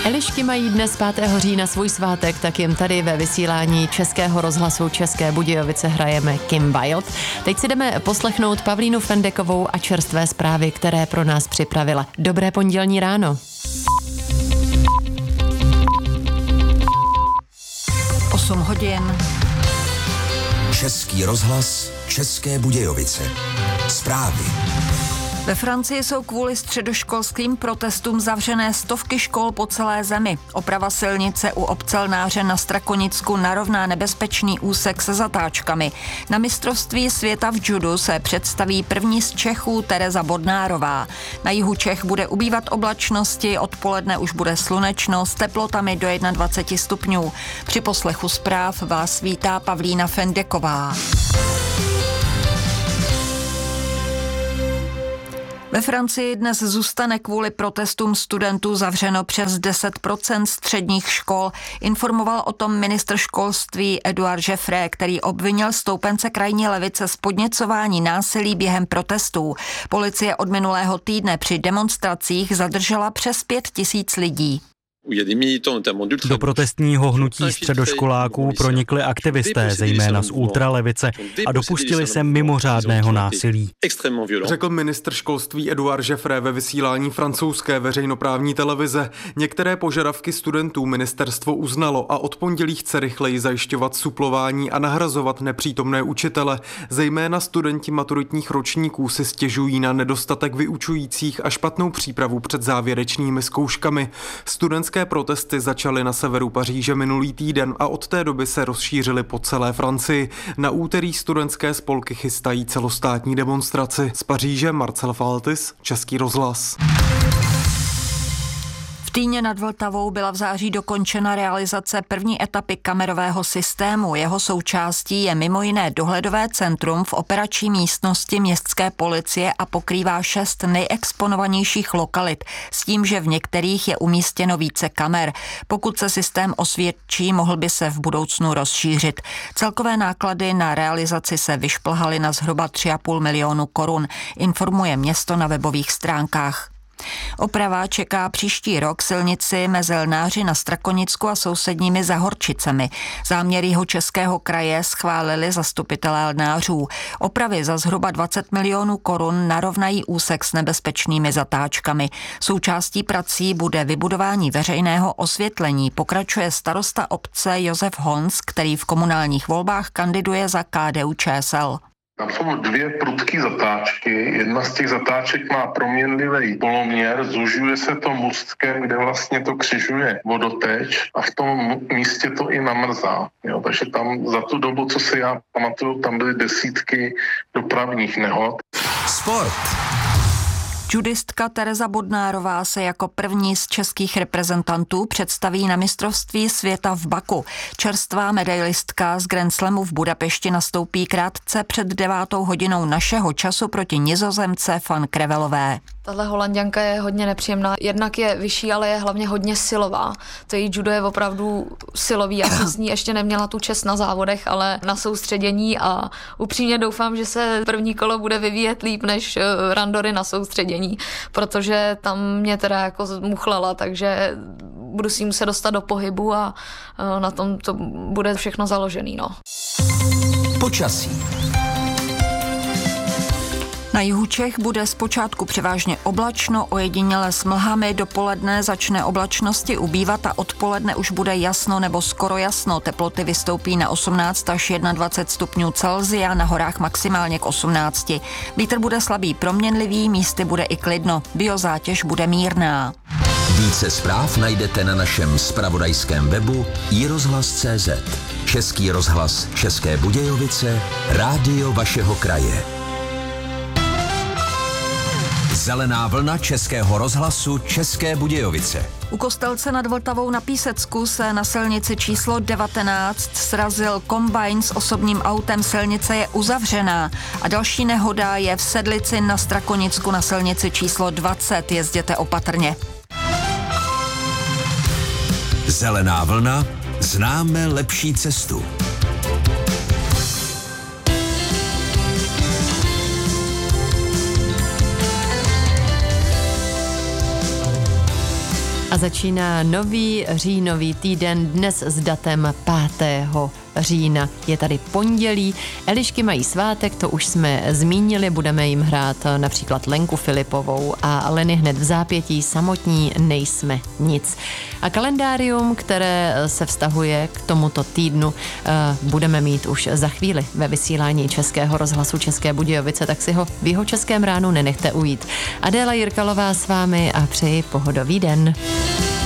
Elišky mají dnes 5. října svůj svátek, tak jim tady ve vysílání Českého rozhlasu České Budějovice hrajeme Kim Wilde. Teď si jdeme poslechnout Pavlínu Fendekovou a čerstvé zprávy, které pro nás připravila. Dobré pondělní ráno. 8 hodin. Český rozhlas České Budějovice. Zprávy. Ve Francii jsou kvůli středoškolským protestům zavřené stovky škol po celé zemi. Oprava silnice u Obcelnáře na Strakonicku narovná nebezpečný úsek se zatáčkami. Na mistrovství světa v judu se představí první z Čechů Tereza Bodnárová. Na jihu Čech bude ubývat oblačnosti, odpoledne už bude slunečno s teplotami do 21 stupňů. Při poslechu zpráv vás vítá Pavlína Fendeková. Ve Francii dnes zůstane kvůli protestům studentů zavřeno přes 10% středních škol. Informoval o tom ministr školství Édouard Geoffrey, který obvinil stoupence krajní levice z podněcování násilí během protestů. Policie od minulého týdne při demonstracích zadržela přes 5 000 lidí. Do protestního hnutí středoškoláků pronikli aktivisté, zejména z ultralevice, a dopustili se mimořádného násilí. Řekl ministr školství Édouard Geoffrey ve vysílání francouzské veřejnoprávní televize. Některé požadavky studentů ministerstvo uznalo a od pondělí chce rychleji zajišťovat suplování a nahrazovat nepřítomné učitele. Zejména studenti maturitních ročníků si stěžují na nedostatek vyučujících a špatnou přípravu před závěrečnými zkouškami. Studentské protesty začaly na severu Paříže minulý týden a od té doby se rozšířily po celé Francii. Na úterý studentské spolky chystají celostátní demonstraci. Z Paříže Marcel Faltis, Český rozhlas. V Týně nad Vltavou byla v září dokončena realizace první etapy kamerového systému. Jeho součástí je mimo jiné dohledové centrum v operační místnosti městské policie a pokrývá 6 nejexponovanějších lokalit, s tím, že v některých je umístěno více kamer. Pokud se systém osvědčí, mohl by se v budoucnu rozšířit. Celkové náklady na realizaci se vyšplhaly na zhruba 3,5 milionu korun, informuje město na webových stránkách. Oprava čeká příští rok silnici mezi Lnáři na Strakonicku a sousedními Zahorčicemi. Záměr Jihočeského kraje schválili zastupitelé Lnářů. Opravy za zhruba 20 milionů korun narovnají úsek s nebezpečnými zatáčkami. Součástí prací bude vybudování veřejného osvětlení, pokračuje starosta obce Josef Honz, který v komunálních volbách kandiduje za KDU-ČSL. Tam jsou 2 prudké zatáčky. Jedna z těch zatáček má proměnlivý poloměr, zužuje se to můstkem, kde vlastně to křižuje vodoteč a v tom místě to i namrzá. Jo, takže tam za tu dobu, co si já pamatuju, tam byly desítky dopravních nehod. Sport. Judistka Tereza Bodnárová se jako první z českých reprezentantů představí na mistrovství světa v Baku. Čerstvá medailistka z Grand Slamu v Budapešti nastoupí krátce před 9 hodinou našeho času proti Nizozemce Van Krevelové. Tahle Holanďanka je hodně nepříjemná. Jednak je vyšší, ale je hlavně hodně silová. To její judo je opravdu silový. Já jsem s ní ještě neměla tu čest na závodech, ale na soustředění a upřímně doufám, že se první kolo bude vyvíjet líp než randory na soustředění, protože tam mě teda jako zmuchlala, takže budu si muset dostat do pohybu a na tom to bude všechno založený. No. Počasí. Na jihu Čech bude zpočátku převážně oblačno, ojediněle s mlhami, dopoledne začne oblačnosti ubývat a odpoledne už bude jasno nebo skoro jasno. Teploty vystoupí na 18 až 21 stupňů Celsia, na horách maximálně k 18. Vítr bude slabý proměnlivý, místy bude i klidno, biozátěž bude mírná. Více zpráv najdete na našem zpravodajském webu iRozhlas.cz. Český rozhlas České Budějovice, rádio vašeho kraje. Zelená vlna Českého rozhlasu České Budějovice. U Kostelce nad Vltavou na Písecku se na silnici číslo 19 srazil kombajn s osobním autem. Silnice je uzavřená a další nehoda je v Sedlici na Strakonicku na silnici číslo 20. Jezděte opatrně. Zelená vlna, známe lepší cestu. A začíná nový říjnový týden dnes s datem 5. října. Je tady pondělí, Elišky mají svátek, to už jsme zmínili, budeme jim hrát například Lenku Filipovou a Leny hned v zápětí, samotní nejsme nic. A kalendárium, které se vztahuje k tomuto týdnu, budeme mít už za chvíli ve vysílání Českého rozhlasu České Budějovice, tak si ho v Jihočeském ránu nenechte ujít. Adéla Jirkalová s vámi a přeji pohodový den.